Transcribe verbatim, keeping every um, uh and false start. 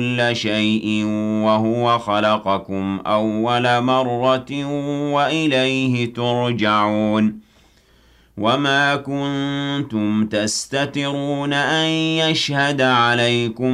كُلَّ شَيْءٍ وَهُوَ خَلَقَكُمْ أَوَّلَ مَرَّةٍ وَإِلَيْهِ تُرْجَعُونَ وَمَا كُنتُمْ تَسْتَتِرُونَ أَن يَشْهَدَ عَلَيْكُمْ